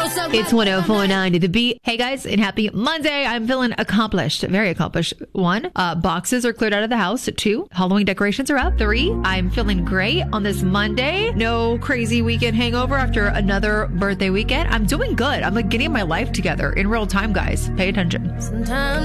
It's 104.9 to the beat. Hey guys, and happy Monday. I'm feeling accomplished, very accomplished. 1, boxes are cleared out of the house. 2, Halloween decorations are up. 3, I'm feeling great on this Monday. No crazy weekend hangover after another birthday weekend. I'm doing good. I'm like getting my life together in real time, guys. Pay attention. Sometimes